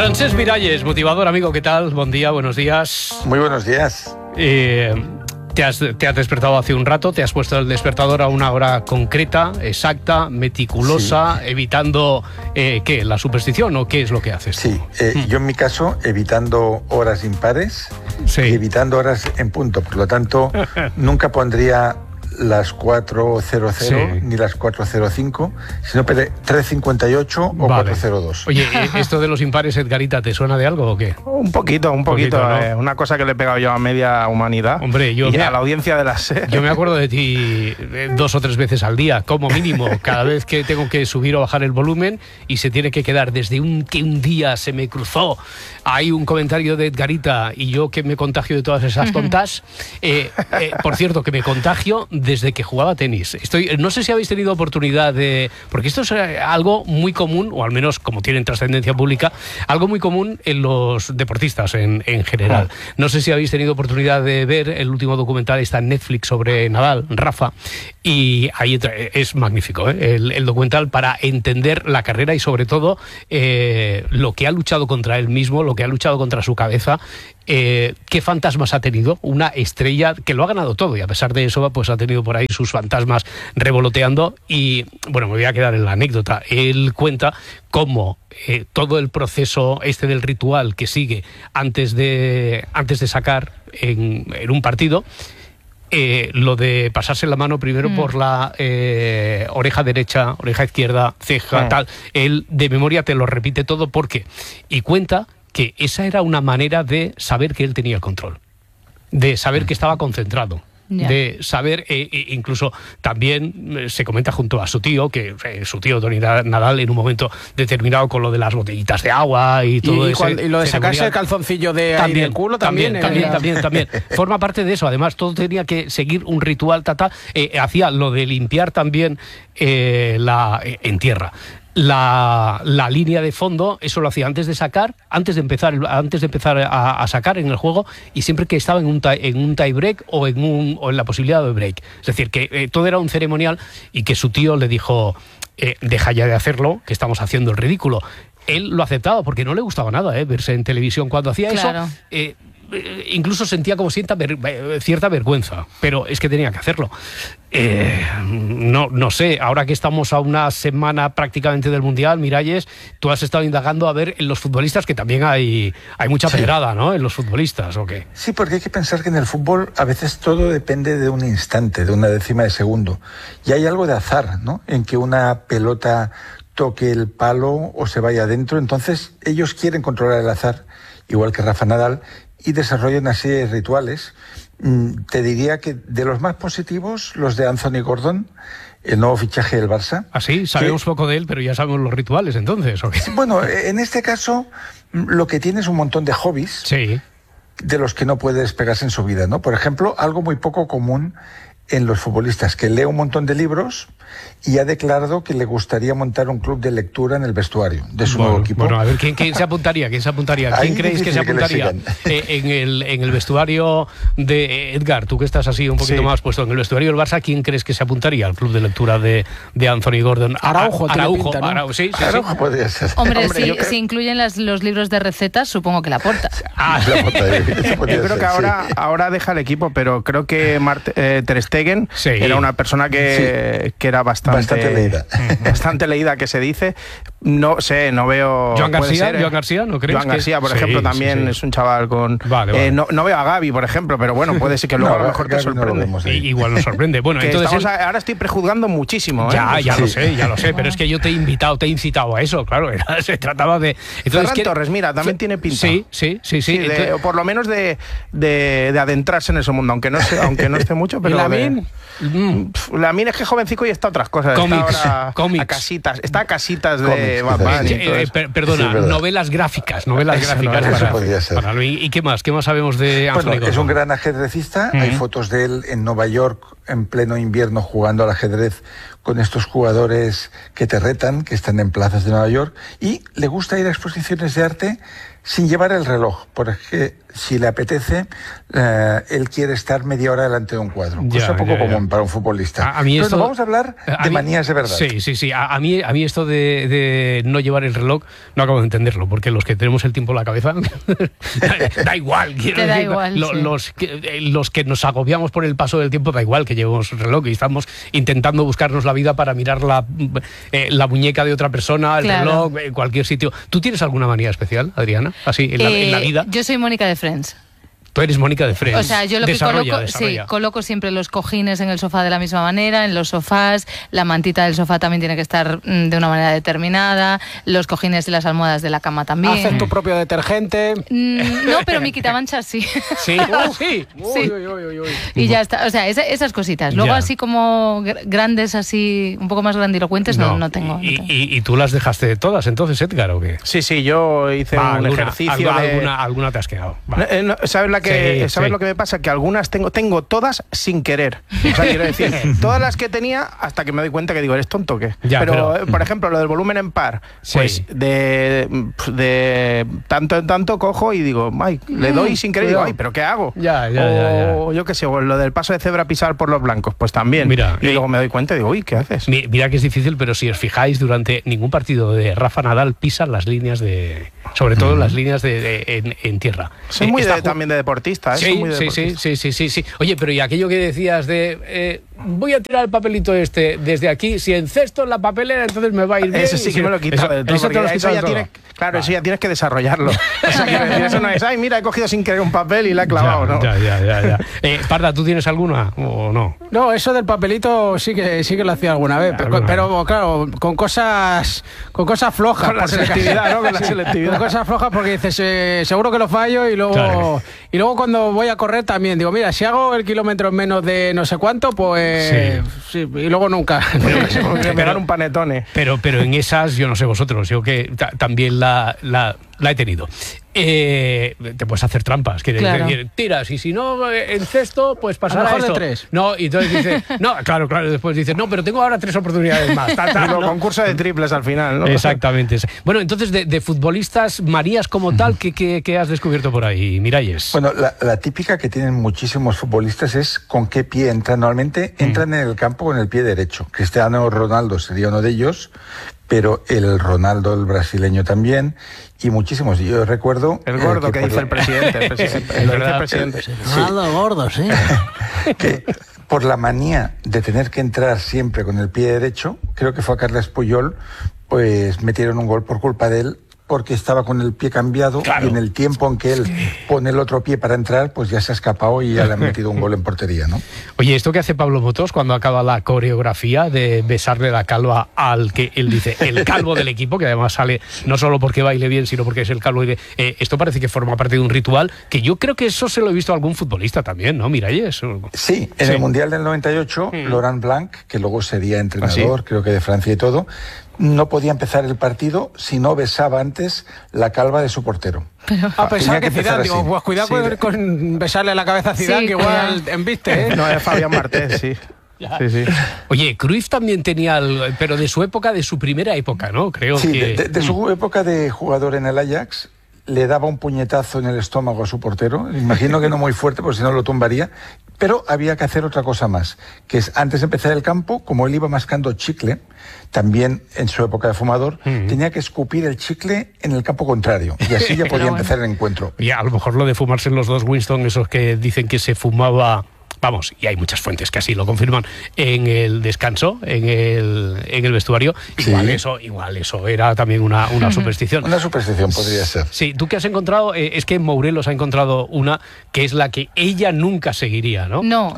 Francesc Miralles, motivador, amigo, ¿qué tal? Buen día, buenos días. Muy buenos días. Te has despertado hace un rato, te has puesto el despertador a una hora concreta, exacta, meticulosa, sí. Evitando, ¿qué? ¿La superstición o qué es lo que haces? Sí, yo en mi caso, evitando horas impares, sí, y evitando horas en punto. Por lo tanto, nunca pondría las 4:00, sí, ni las 4:05, sino 3:58 o vale. 4:02. Oye, ¿esto de los impares, Edgarita, te suena de algo o qué? Un poquito, ¿no? Una cosa que le he pegado yo a media humanidad. Hombre, y a la audiencia de la SER. Yo me acuerdo de ti 2 o 3 veces al día, como mínimo, cada vez que tengo que subir o bajar el volumen y se tiene que quedar desde que un día se me cruzó. Hay un comentario de Edgarita y yo que me contagio de todas esas tontas. Por cierto, que me contagio desde que jugaba tenis. No sé si habéis tenido oportunidad de... Porque esto es algo muy común, o al menos como tienen trascendencia pública, algo muy común en los deportistas en general. No sé si habéis tenido oportunidad de ver el último documental, está en Netflix, sobre Nadal, Rafa, y ahí es magnífico, el documental, para entender la carrera y sobre todo lo que ha luchado contra él mismo, lo que ha luchado contra su cabeza. ¿Qué fantasmas ha tenido? Una estrella que lo ha ganado todo y a pesar de eso pues ha tenido por ahí sus fantasmas revoloteando. Y bueno, me voy a quedar en la anécdota. Él cuenta cómo todo el proceso del ritual que sigue antes de sacar en un partido, lo de pasarse la mano primero por la oreja derecha, oreja izquierda, ceja, tal, él de memoria te lo repite todo porque, y cuenta que esa era una manera de saber que él tenía el control, de saber que estaba concentrado, de saber, incluso también se comenta junto a su tío, que su tío Tony Nadal en un momento determinado con lo de las botellitas de agua y todo eso. Y lo de sacarse el calzoncillo de ahí del culo también. También. Forma parte de eso. Además, todo tenía que seguir un ritual, hacía lo de limpiar también en tierra. La línea de fondo, eso lo hacía antes de empezar a sacar en el juego, y siempre que estaba en un tie break o en la posibilidad de break. Es decir, que todo era un ceremonial y que su tío le dijo, deja ya de hacerlo, que estamos haciendo el ridículo. Él lo aceptaba porque no le gustaba nada verse en televisión cuando hacía eso. Incluso sentía como cierta vergüenza, pero es que tenía que hacerlo. No sé, ahora que estamos a una semana prácticamente del Mundial, Miralles, tú has estado indagando a ver en los futbolistas, que también hay mucha pedrada, ¿no?, en los futbolistas, ¿o qué? Sí, porque hay que pensar que en el fútbol a veces todo depende de un instante, de una décima de segundo. Y hay algo de azar, ¿no?, en que una pelota toque el palo o se vaya adentro. Entonces ellos quieren controlar el azar, igual que Rafa Nadal, y desarrollan una serie de rituales. Te diría que de los más positivos, los de Anthony Gordon, el nuevo fichaje del Barça. ¿Ah, sí? Sabemos poco de él, pero ya sabemos los rituales, entonces, ¿o qué? Bueno, en este caso, lo que tiene es un montón de hobbies, sí, de los que no puede despegarse en su vida, ¿no? Por ejemplo, algo muy poco común en los futbolistas, que lee un montón de libros y ha declarado que le gustaría montar un club de lectura en el vestuario de su nuevo equipo. Bueno, a ver, ¿quién se apuntaría? ¿Quién creéis que se apuntaría en el vestuario de Edgar? Tú que estás así un poquito más puesto en el vestuario del Barça, ¿quién crees que se apuntaría al club de lectura de Anthony Gordon? Araujo, sí. Araujo podría ser. Hombre, si incluyen los libros de recetas, supongo que Laporta. Yo creo que ahora deja el equipo, pero creo que Ter Stegen era una persona que era bastante leída. Bastante leída, que se dice. No sé, no veo... ¿Joan García, ¿no crees? Joan García, por ejemplo, también es un chaval con... Vale. No veo a Gavi, por ejemplo, pero bueno, puede ser que luego a lo mejor te sorprende. Igual nos sorprende. Bueno, entonces ahora estoy prejuzgando muchísimo. Ya lo sé, pero es que yo te he incitado a eso, claro. Se trataba de... Ferran Torres, mira, también tiene pinta. Sí. O por lo menos de adentrarse en ese mundo, aunque no esté mucho, pero... Lamine es que es jovencico y está a otras cosas. Cómics. Está a casitas de Batman. Perdona, novelas gráficas. Podría ser. ¿Y qué más? ¿Qué más sabemos de Anthony Gordon? Es un gran ajedrecista. Hay fotos de él en Nueva York en pleno invierno jugando al ajedrez con estos jugadores que te retan, que están en plazas de Nueva York, y le gusta ir a exposiciones de arte sin llevar el reloj, porque si le apetece, él quiere estar media hora delante de un cuadro. Cosa poco común para un futbolista. A mí esto, vamos a hablar de manías de verdad. Sí. A mí esto de no llevar el reloj no acabo de entenderlo, porque los que tenemos el tiempo en la cabeza da igual. Los que nos agobiamos por el paso del tiempo, da igual que llevemos reloj y estamos intentando buscarnos la vida para mirar la muñeca de otra persona, el reloj, en cualquier sitio. ¿Tú tienes alguna manía especial, Adriana? Así, en la vida. Yo soy Mónica de Friends. Tú eres Mónica de Friends. O sea, yo lo que coloco siempre los cojines en el sofá de la misma manera, en los sofás, la mantita del sofá también tiene que estar de una manera determinada, los cojines y las almohadas de la cama también. ¿Haces tu propio detergente? No, pero mi quitamanchas sí. ¿Sí? Sí. Y ya está, o sea, esas cositas. Luego así como grandes, así un poco más grandilocuentes, no tengo. ¿Y tú las dejaste todas entonces, Edgar, o qué? Sí, yo hice un ejercicio alguna te has quedado. ¿Sabes lo que me pasa? Que algunas tengo todas sin querer. O sea, quiero decir, todas las que tenía hasta que me doy cuenta que digo, ¿eres tonto o qué? Pero, por ejemplo, lo del volumen en par, pues de tanto en tanto cojo y digo, ay, le doy sin querer y digo, ay, ¿pero qué hago? O yo qué sé, o lo del paso de cebra pisar por los blancos, pues también. Mira, y luego me doy cuenta y digo, uy, ¿qué haces? Mira que es difícil, pero si os fijáis, durante ningún partido de Rafa Nadal pisan las líneas sobre todo las líneas en tierra. Soy muy también de deportista, sí. Oye, pero y aquello que decías de voy a tirar el papelito desde aquí, si encesto en la papelera, entonces me va a ir bien. Eso sí que me lo he quitado de todo. Eso ya tienes que desarrollarlo. Eso no es, ay, mira, he cogido sin querer un papel y la he clavado, ¿no? Ya. Parda, ¿tú tienes alguna o no? No, eso del papelito sí que lo hacía alguna vez, pero claro, con cosas flojas. Con la selectividad, ¿no? Con la selectividad. Con cosas flojas porque dices, seguro que lo fallo y luego cuando voy a correr también digo, mira, si hago el kilómetro en menos de no sé cuánto, pues sí, y luego nunca. Pegar un panetone. Pero en esas, yo no sé vosotros, yo que también la he tenido. Te puedes hacer trampas, quiere decir, tiras y si no encesto, pues pasará esto. De 3. No, y entonces dices, no, claro, después dices, no, pero tengo ahora 3 oportunidades más. Concurso de triples al final, ¿no? Exactamente. Bueno, entonces de futbolistas, manías como tal, ¿qué has descubierto por ahí, Miralles? Bueno, la típica que tienen muchísimos futbolistas es con qué pie entran. Normalmente entran en el campo con el pie derecho. Cristiano Ronaldo sería uno de ellos, pero el Ronaldo, el brasileño también, y muchísimos. Yo recuerdo... El gordo que dice el presidente. El presidente. Ronaldo gordo, sí. Que por la manía de tener que entrar siempre con el pie derecho, creo que fue a Carles Puyol, pues metieron un gol por culpa de él, porque estaba con el pie cambiado y en el tiempo en que él pone el otro pie para entrar, pues ya se ha escapado y ya le han metido un gol en portería, ¿no? Oye, esto que hace Pablo Motos cuando acaba la coreografía de besarle la calva al que él dice, el calvo del equipo, que además sale no solo porque baile bien, sino porque es el calvo. Esto parece que forma parte de un ritual, que yo creo que eso se lo he visto a algún futbolista también, ¿no, Miralles? Sí, en el Mundial del 98, Laurent Blanc, que luego sería entrenador, creo que de Francia y todo, no podía empezar el partido si no besaba antes la calva de su portero. Pensaba que Zidane, digo, pues cuidado con besarle la cabeza a Zidane, que igual embiste, ¿eh? No, es Fabián Martés, sí. Sí. Oye, Cruyff también tenía algo, pero de su época, de su primera época, ¿no? Creo que... de su época de jugador en el Ajax, le daba un puñetazo en el estómago a su portero. Imagino que no muy fuerte, porque si no lo tumbaría. Pero había que hacer otra cosa más, que es, antes de empezar el campo, como él iba mascando chicle, también en su época de fumador, tenía que escupir el chicle en el campo contrario, y así ya podía empezar el encuentro. Y a lo mejor lo de fumarse en los dos Winston, esos que dicen que se fumaba... Vamos, y hay muchas fuentes que así lo confirman, en el descanso, en el vestuario. Igual eso era también una superstición. Una superstición podría ser. Sí, tú que has encontrado, es que Morelos ha encontrado una que es la que ella nunca seguiría, ¿no? No.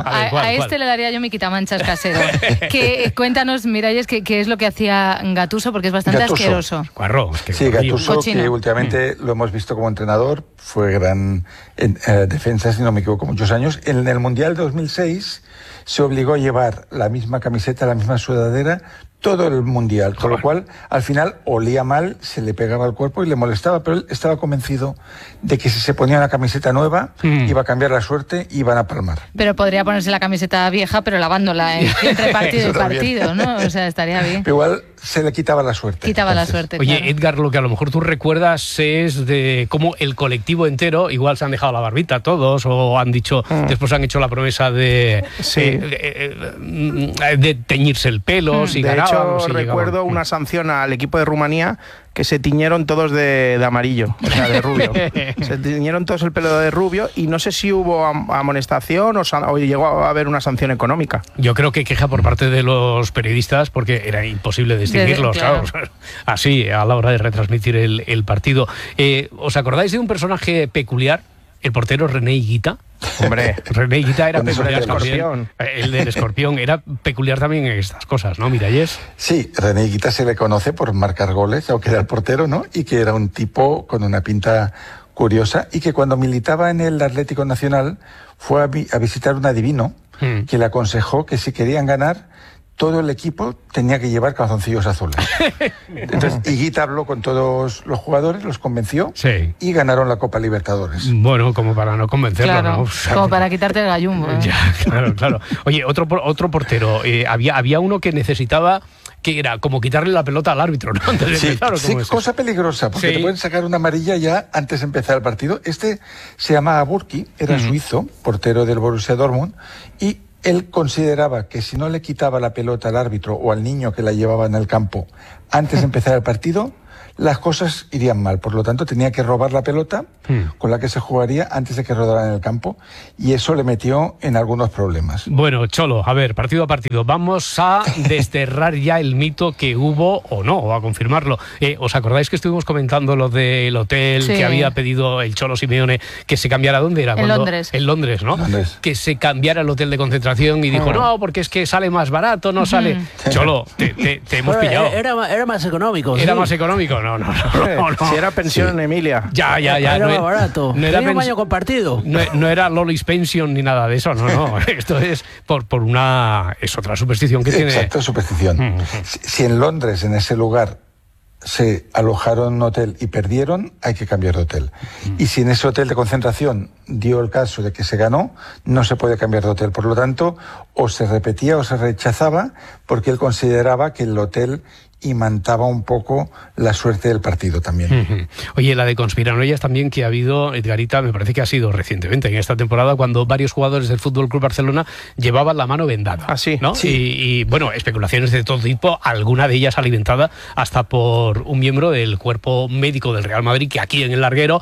A este le daría yo mi quitamanchas casero. Cuéntanos, Miralles, qué es lo que hacía Gattuso, porque es bastante asqueroso. Sí, Gattuso, que últimamente lo hemos visto como entrenador, fue gran defensa, si no me equivoco, muchos años. En el Mundial 2006 se obligó a llevar la misma camiseta, la misma sudadera, todo el mundial, con lo cual al final olía mal, se le pegaba al cuerpo y le molestaba, pero él estaba convencido de que si se ponía una camiseta nueva iba a cambiar la suerte y iban a palmar. Pero podría ponerse la camiseta vieja, pero lavándola entre partido y partido, ¿no? O sea, estaría bien. Pero igual se le quitaba la suerte. La suerte. Oye, claro. Edgar, lo que a lo mejor tú recuerdas es de cómo el colectivo entero, igual se han dejado la barbita todos, o han dicho, después han hecho la promesa de teñirse el pelo, si ganaban. De hecho, recuerdo una sanción al equipo de Rumanía que se tiñeron todos de amarillo, o sea, de rubio. Se tiñeron todos el pelo de rubio y no sé si hubo amonestación o llegó a haber una sanción económica. Yo creo que queja por parte de los periodistas porque era imposible distinguirlos, claro. Así, a la hora de retransmitir el partido. ¿Os acordáis de un personaje peculiar? El portero René Higuita. Hombre, René Higuita era peculiar también. El del Escorpión era peculiar también en estas cosas, ¿no, Miralles? Sí, René Higuita se le conoce por marcar goles, aunque era el portero, ¿no? Y que era un tipo con una pinta curiosa y que cuando militaba en el Atlético Nacional fue a visitar un adivino que le aconsejó que si querían ganar, todo el equipo tenía que llevar calzoncillos azules. Entonces, Higuita habló con todos los jugadores, los convenció y ganaron la Copa Libertadores. Bueno, como para no convencerlo, claro, ¿no? O sea, como para quitarte el gallumbo. Ya, claro. Oye, otro portero. Había uno que necesitaba, que era como quitarle la pelota al árbitro, ¿no? Antes de empezar, sí, cosa peligrosa, porque te pueden sacar una amarilla ya antes de empezar el partido. Este se llamaba Burki, era suizo, portero del Borussia Dortmund, y él consideraba que si no le quitaba la pelota al árbitro o al niño que la llevaba en el campo antes de empezar el partido, las cosas irían mal. Por lo tanto, tenía que robar la pelota con la que se jugaría antes de que rodara en el campo, y eso le metió en algunos problemas. Bueno, Cholo, a ver, partido a partido. Vamos a desterrar ya el mito que hubo o no, o a confirmarlo. ¿Os acordáis que estuvimos comentando lo del hotel que había pedido el Cholo Simeone que se cambiara? ¿Dónde era? En Londres. En Londres, ¿no? Londres. Que se cambiara el hotel de concentración y dijo, no, porque es que sale más barato, no sale. Cholo, te hemos pillado. Era más económico. ¿Era más económico? No. Si era pensión en Emilia. Ya. Era más barato. No era un baño compartido. No era Lolis Pension ni nada de eso, no. Esto es por una... Es otra superstición que tiene... Exacto, superstición. Si en Londres, en ese lugar, se alojaron en un hotel y perdieron, hay que cambiar de hotel. Y si en ese hotel de concentración dio el caso de que se ganó, no se puede cambiar de hotel. Por lo tanto, o se repetía o se rechazaba, porque él consideraba que el hotel imantaba un poco la suerte del partido también. Oye, la de conspiranoias también que ha habido, Edgarita, me parece que ha sido recientemente, en esta temporada, cuando varios jugadores del Fútbol Club Barcelona llevaban la mano vendada. Ah, sí. ¿no? Sí. Y bueno, especulaciones de todo tipo, alguna de ellas alimentada hasta por un miembro del cuerpo médico del Real Madrid, que aquí en el larguero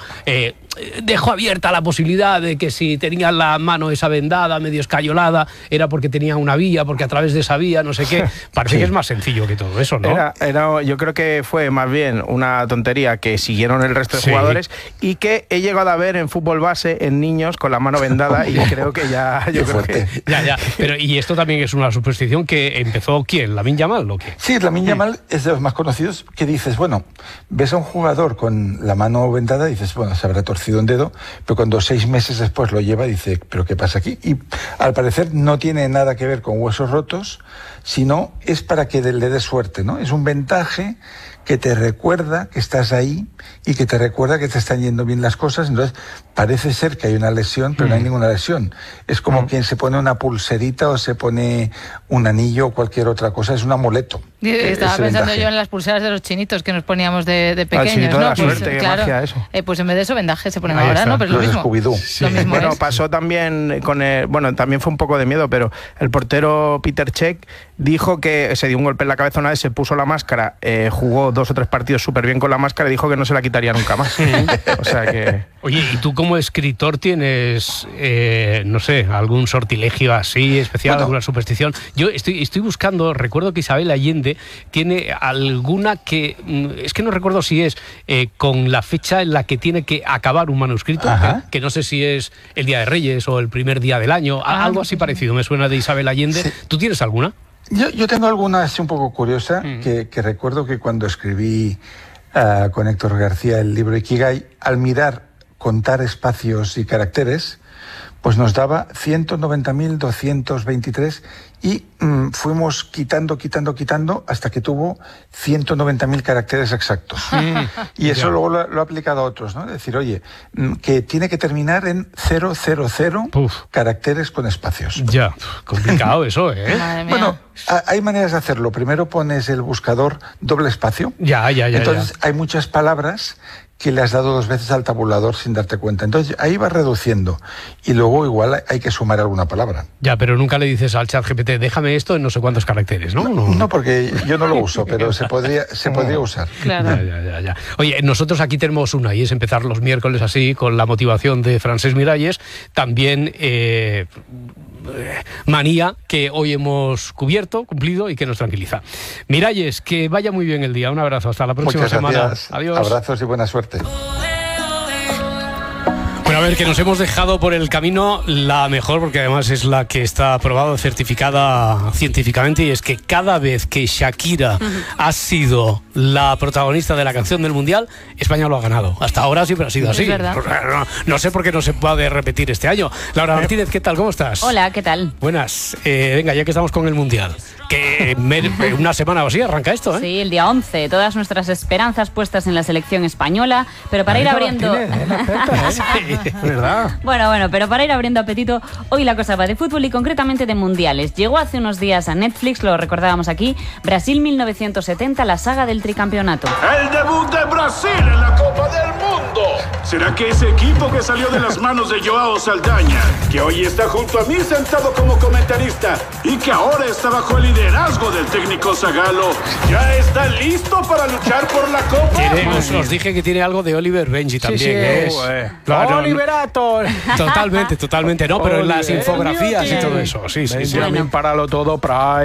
dejó abierta la posibilidad de que si tenía la mano esa vendada, medio escayolada, era porque tenía una vía, porque a través de esa vía, no sé qué. Parece que es más sencillo que todo eso, ¿no? Yo creo que fue más bien una tontería que siguieron el resto de jugadores y que he llegado a ver en fútbol base en niños con la mano vendada y creo que ya... Ya. Pero, y esto también es una superstición que empezó, ¿quién? ¿Lamine Yamal o qué? Sí, Lamine Yamal es de los más conocidos, que dices, bueno, ves a un jugador con la mano vendada y dices, bueno, se habrá torcido un dedo, pero cuando 6 meses después lo lleva, dice, ¿pero qué pasa aquí? Y al parecer no tiene nada que ver con huesos rotos, sino es para que le dé suerte, ¿no? Es un vendaje que te recuerda que estás ahí y que te recuerda que te están yendo bien las cosas. Entonces parece ser que hay una lesión, pero no hay ninguna lesión. Es como quien se pone una pulserita o se pone un anillo o cualquier otra cosa, es un amuleto. Estaba pensando yo en las pulseras de los chinitos que nos poníamos de pequeños, ¿no? La suerte, claro, magia, eso. Pues en vez de eso vendaje se ponen ahora, ¿no? Pero es lo mismo. Lo mismo bueno, pasó también con también fue un poco de miedo, pero el portero Peter Cech dijo que se dio un golpe en la cabeza una vez, se puso la máscara, jugó 2 o 3 partidos súper bien con la máscara y dijo que no se la quitaría nunca más. O sea que... Oye, ¿y tú como escritor tienes, no sé, algún sortilegio así especial, alguna superstición? Yo estoy buscando, recuerdo que Isabel Allende tiene alguna que, es que no recuerdo si es con la fecha en la que tiene que acabar un manuscrito, que no sé si es el Día de Reyes o el primer día del año, algo así parecido, me suena de Isabel Allende. Sí. ¿Tú tienes alguna? Yo tengo alguna así un poco curiosa, que recuerdo que cuando escribí con Héctor García el libro Ikigai, al mirar contar espacios y caracteres, pues nos daba 190.223 y fuimos quitando hasta que tuvo 190.000 caracteres exactos. Y eso luego lo ha aplicado a otros, ¿no? Es decir, oye, que tiene que terminar en 000 caracteres con espacios. Ya, complicado eso, ¿eh? Bueno, hay maneras de hacerlo. Primero pones el buscador doble espacio. Ya. Entonces hay muchas palabras que le has dado 2 veces al tabulador sin darte cuenta. Entonces ahí vas reduciendo y luego igual hay que sumar alguna palabra. Ya, pero nunca le dices al ChatGPT, déjame esto en no sé cuántos caracteres, ¿no? No, porque yo no lo uso, pero se podría usar. Claro. Ya. Oye, nosotros aquí tenemos una y es empezar los miércoles así con la motivación de Francesc Miralles. También manía que hoy hemos cumplido y que nos tranquiliza. Miralles, que vaya muy bien el día. Un abrazo, hasta la próxima semana. Adiós. Abrazos y buena suerte. Bueno, a ver, que nos hemos dejado por el camino la mejor, porque además es la que está aprobada, certificada científicamente, y es que cada vez que Shakira ha sido la protagonista de la canción del Mundial, España lo ha ganado. Hasta ahora siempre ha sido así. Es verdad. No sé por qué no se puede repetir este año. Laura Martínez, ¿qué tal? ¿Cómo estás? Hola, ¿qué tal? Buenas. Venga, ya que estamos con el Mundial, que una semana o así arranca esto, ¿eh? Sí, el día 11. Todas nuestras esperanzas puestas en la selección española, pero para ir abriendo... ¿Verdad? Bueno, pero para ir abriendo apetito, hoy la cosa va de fútbol y concretamente de mundiales. Llegó hace unos días a Netflix, lo recordábamos aquí, Brasil 1970, la saga del tricampeonato. El debut de Brasil en la Copa del Mundo. ¿Será que ese equipo que salió de las manos de Joao Saldaña, que hoy está junto a mí sentado como comentarista y que ahora está bajo el liderazgo del técnico Zagallo, ya está listo para luchar por la Copa? Os dije que tiene algo de Oliver Benji también. ¡Oliverato! Totalmente. No, pero en las infografías y todo eso. Sí. Benjamin, páralo todo, Pride.